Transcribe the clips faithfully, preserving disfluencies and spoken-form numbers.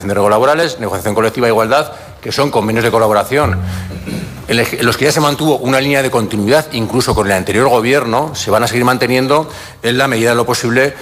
laborales, negociación colectiva de igualdad, que son convenios de colaboración, en los que ya se mantuvo una línea de continuidad, incluso con el anterior gobierno, se van a seguir manteniendo en la medida de lo posible.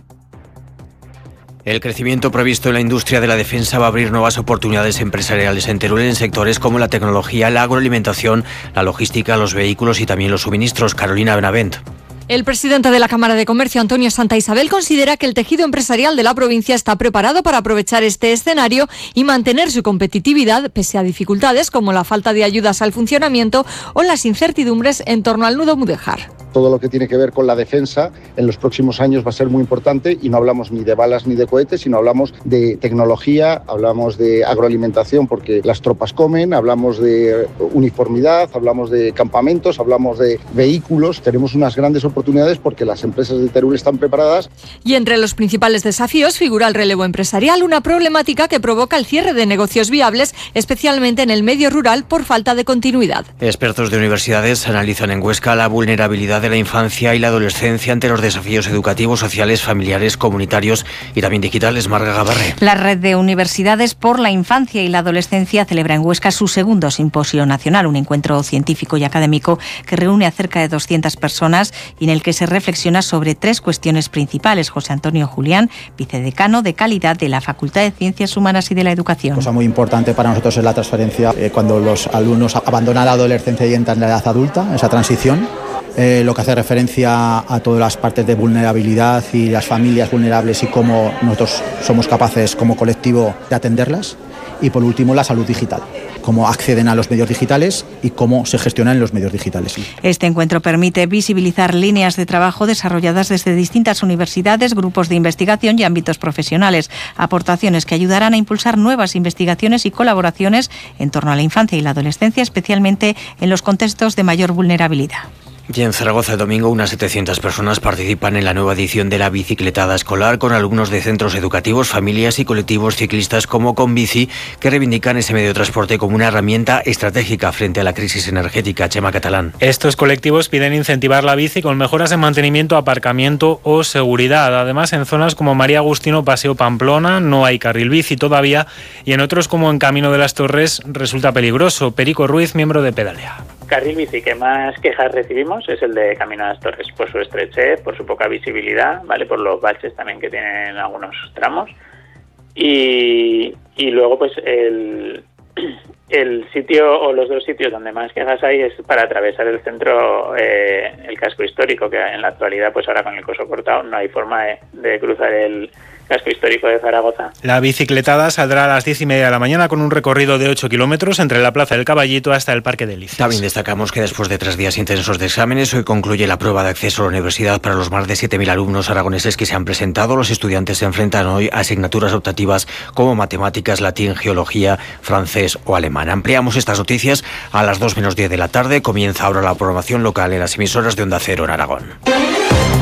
El crecimiento previsto en la industria de la defensa va a abrir nuevas oportunidades empresariales en Teruel en sectores como la tecnología, la agroalimentación, la logística, los vehículos y también los suministros. Carolina Benavent. El presidente de la Cámara de Comercio, Antonio Santa Isabel, considera que el tejido empresarial de la provincia está preparado para aprovechar este escenario y mantener su competitividad pese a dificultades como la falta de ayudas al funcionamiento o las incertidumbres en torno al nudo Mudéjar. Todo lo que tiene que ver con la defensa en los próximos años va a ser muy importante y no hablamos ni de balas ni de cohetes, sino hablamos de tecnología, hablamos de agroalimentación porque las tropas comen, hablamos de uniformidad, hablamos de campamentos, hablamos de vehículos. Tenemos unas grandes oportunidades porque las empresas de Teruel están preparadas. Y entre los principales desafíos figura el relevo empresarial, una problemática que provoca el cierre de negocios viables, especialmente en el medio rural por falta de continuidad. Expertos de universidades analizan en Huesca la vulnerabilidad de la infancia y la adolescencia ante los desafíos educativos, sociales, familiares, comunitarios y también digitales. Marga Gabarre. La Red de Universidades por la Infancia y la Adolescencia celebra en Huesca su segundo simposio nacional, un encuentro científico y académico que reúne a cerca de doscientas personas y en el que se reflexiona sobre tres cuestiones principales. José Antonio Julián, vicedecano de Calidad de la Facultad de Ciencias Humanas y de la Educación. Cosa muy importante para nosotros es la transferencia eh, cuando los alumnos abandonan la adolescencia y entran en la edad adulta, esa transición. Eh, lo que hace referencia a todas las partes de vulnerabilidad y las familias vulnerables y cómo nosotros somos capaces como colectivo de atenderlas. Y por último, la salud digital, cómo acceden a los medios digitales y cómo se gestionan los medios digitales. Este encuentro permite visibilizar líneas de trabajo desarrolladas desde distintas universidades, grupos de investigación y ámbitos profesionales, aportaciones que ayudarán a impulsar nuevas investigaciones y colaboraciones en torno a la infancia y la adolescencia, especialmente en los contextos de mayor vulnerabilidad. Y en Zaragoza el domingo unas setecientas personas participan en la nueva edición de la bicicletada escolar con alumnos de centros educativos, familias y colectivos ciclistas como Conbici, que reivindican ese medio de transporte como una herramienta estratégica frente a la crisis energética. Chema Catalán. Estos colectivos piden incentivar la bici con mejoras en mantenimiento, aparcamiento o seguridad. Además, en zonas como María Agustino, Paseo Pamplona, no hay carril bici todavía y en otros como en Camino de las Torres resulta peligroso. Perico Ruiz, miembro de Pedalea. Carril bici que más quejas recibimos es el de Camino a las Torres, por su estrechez, por su poca visibilidad, ¿vale? Por los baches también que tienen algunos tramos. Y, y luego pues el, el sitio o los dos sitios donde más quejas hay es para atravesar el centro, eh, el casco histórico, que en la actualidad pues ahora con el coso cortado no hay forma de, de cruzar el casco histórico de Zaragoza. La bicicletada saldrá a las diez y media de la mañana con un recorrido de ocho kilómetros entre la Plaza del Caballito hasta el Parque de Lices. También destacamos que después de tres días intensos de exámenes, hoy concluye la prueba de acceso a la universidad para los más de siete mil alumnos aragoneses que se han presentado. Los estudiantes se enfrentan hoy a asignaturas optativas como matemáticas, latín, geología, francés o alemán. Ampliamos estas noticias a las dos menos diez de la tarde. Comienza ahora la programación local en las emisoras de Onda Cero en Aragón.